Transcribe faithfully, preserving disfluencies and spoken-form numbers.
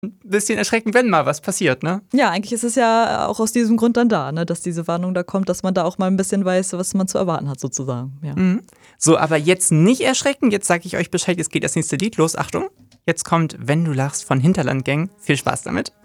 ein bisschen erschrecken, wenn mal was passiert, ne? Ja, eigentlich ist es ja auch aus diesem Grund dann da, ne, dass diese Warnung da kommt, dass man da auch mal ein bisschen weiß, was man zu erwarten hat, sozusagen. Ja. Mhm. So, aber jetzt nicht erschrecken. Jetzt sage ich euch Bescheid, jetzt geht das nächste Lied los. Achtung, jetzt kommt Wenn du lachst von Hinterland Gang. Viel Spaß damit.